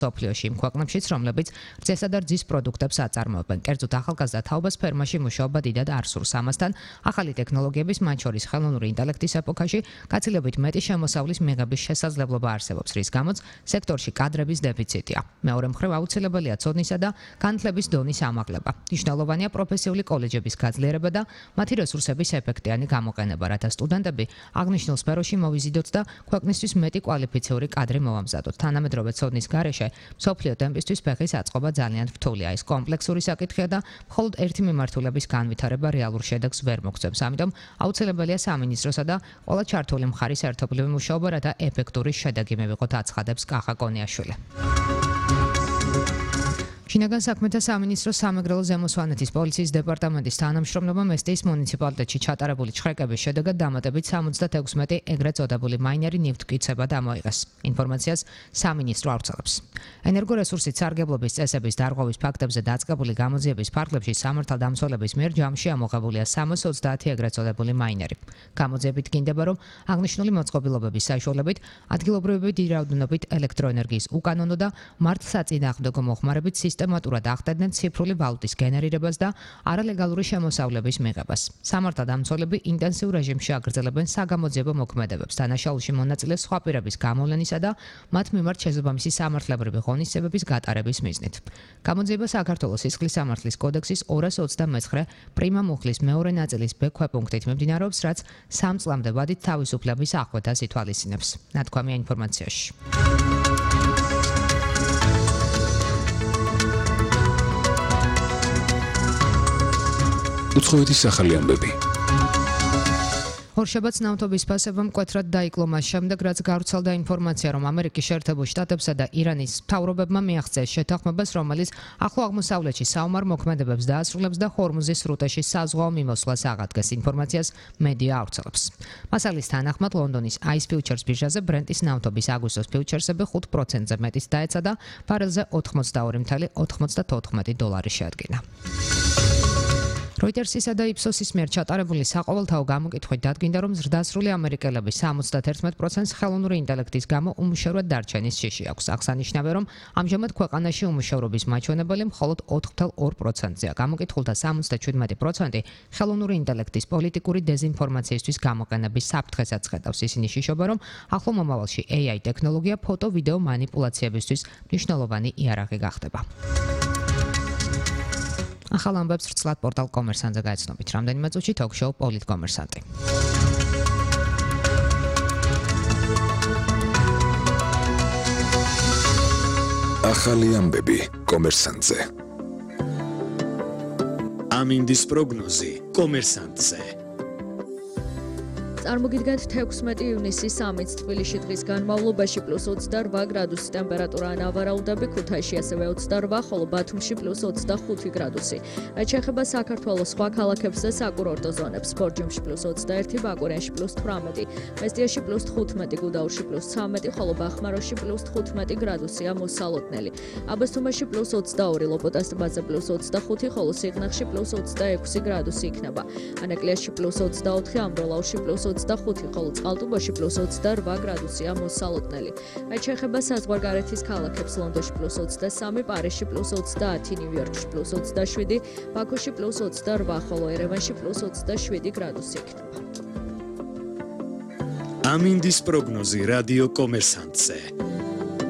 სოფლიოში იმ ქვეყნებშიც, რომლებიც რძესა და რძის პროდუქტებს აწარმოებენ. კერძოდ ახალგაზრდა თაობას ფერმაში მუშაობა დიდად არ სურს. ამასთან, ახალი ტექნოლოგიების, მათ შორის ხელოვნური ინტელექტის ეპოქაში, გაცილებით მეტი შემოსავლის მიღების შესაძლებლობა არსებობს, რის გამოც სექტორში კადრების დეფიციტია. მეორე მხრივ აუცილებელია ცოდნისა და განათლების დონის ამაღლება. მნიშვნელოვანია პროფესიული კოლეჯების გაძლიერება და მათი რესურსების ეფექტიანი გამოყენება, რათა სტუდენტები აღნიშნულ სფეროში მოვიზიდოთ და ქვეყნისთვის მეტი კვალიფიციური კადრი მოვამზადოთ. თანამედროვე ცოდნის გარეშე მსოფლიო ტემპისთვის ფეხის აწყობა ძალიან რთულია. ეს კომპლექსური საკითხია და მხოლოდ ერთი მიმართულების განვითარება რეალურ შედეგს ვერ მოგწევს. ამიტომ აუცილებელია სამინისტროსა და ყველა ჩართული მხარის ერთობლივი მუშაობა, რათა ეფექტური შედეგი მივიღოთ, აცხადებს კახა კონიაშვილი. შინაგან საქმეთა სამინისტროს სამეგრელო ზემო სვანეთის პოლიციის დეპარტამენტის თანამშრომლობამ ესტიის მუნიციპალიტეტში ჩატარებული ჩხრეკების შედეგად დამატებით 76 ეგრეთ წოდებული მაინერი ნივთმტკიცება დამოიღეს. ინფორმაციას სამინისტრო ავრცელებს. ენერგორესურსით სარგებლობის წესების დარღვევის ფაქტებზე დაწყებული გამოძიების ფარგლებში სამართალდამცველების მიერ ჯამში ამოღებულია 330 ეგრეთ წოდებული მაინერი. გამოძიებით გინდება, რომ აღნიშნული მოწყობილობების საშუალებით ადგილობრივები დიდი რაოდენობით ელექტროენერგიის უკანონო და მართლსაწინააღმდეგო მოხმარებით სისტემატურად ახდენდნენ ციფრული ვალუტის გენერირებას და არალეგალური შემოსავლების მიღებას. სამართალდამცველები ინტენსიურ რეჟიმში აგრძელებენ საგამოძიებო მოქმედებებს, დანაშაულში მონაწილე სხვა პირების გამოვლენისა და მათ მიმართ შესაბამისი სამართლებრივი ღონისძიებების გატარების მიზნით. გამოძიება საქართველოს სისხლის სამართლის კოდექსის 229 პრიმა მუხლის მეორე ნაწილის ბ ქვეპუნქტით მიმდინარეობს, რაც 3 წლამდე ვადით თავისუფლების აღკვეთას ითვალისწინებს. ნათქვამია ინფორმაციაში. უცხოეთის ახალი ამბები. ორშაბათს ნავთობის ფასებამ მკვეთრად დაიკლო მას შემდეგ, რაც გავრცელდა ინფორმაცია, რომ ამერიკის შეერთებულ შტატებსა და ირანის მთავრობებმა მიაღწიეს შეთანხმებას, რომელიც ახლო აღმოსავლეთში საომარ მოქმედებებს დაასრულებს და ჰორმუზის სრუტეში საზღვაო მიმოსვლას აღადგეს. ინფორმაციას მედია ავრცელებს. მასალის თანახმად, ლონდონის ICE Futures ბირჟაზე ბრენტის ნავთობის აგვისტოს ფიუჩერსები 5%-ზე მეტის დაეცა და ბარელზე $82.94 შეადგინა. როიტერსისა და იფსოსის მიერ ჩატარებული საყოველთაო გამოკითხვით დადგინდა, რომ ზრდასრული ამერიკელების 71%-ს ხელოვნური ინტელექტის გამო უმუშევრად დარჩენის შიში აქვს. აღსანიშნავია, რომ ამჟამად ქვეყანაში უმუშევრობის მაჩვენებელი მხოლოდ 4.2%-ზეა. გამოკითხულთა 77% ხელოვნური ინტელექტის პოლიტიკური დეზინფორმაციისთვის გამოყენების საფრთხესაც ხედავს. ისინი შიშობა, რომ ახლო მომავალში AI ტექნოლოგია ფოტო-ვიდეო მანიპულაციებისთვის მნიშვნელოვანი იარაღი გახდება. ახალ ამბებს ვრცლად პორტალ კომერსანტზე გაეცნობით. რამდენიმე წუთში თოქ-შოუ პოლიტკომერსანტი. ახალი ამბები კომერსანტზე. ამინდის პროგნოზი კომერსანტზე. წარმოგიდგენთ 16 ივნისის სამიც თბილისში დღის განმავლობაში +28 გრადუსი ტემპერატურაა ნავარაუდები, ქუთაისში ასევე 28, ხოლო ბათუმში +25 გრადუსი. რაც შეეხება საქართველოს სხვა ქალაქებს და საკურორტო ზონებს, ბორჯომში +21, ბაკურიანში +18, მესტიაში +15, გუდაურში +13, ხოლო ბახმაროში +15 გრადუსია მოსალოდნელი. აბასთუმანში +22, ლოპოტას ტბაზე +25, ხოლო სიღნაღში +26 გრადუსი იქნება. ანაკლიაში +24, ამბროლაურში +25, ხოლო წყალტუბოში +28 გრადუსია მოსალოდნელი. რაც შეეხება საზღვარგარეთის ქალაქებს, ლონდონში +23, პარიზში +30, ნიუ-იორკში +27, ბაქოში +28, ხოლო ერევანში +27 გრადუსი იქნება. ამინდის პროგნოზი რადიო კომერსანტზე.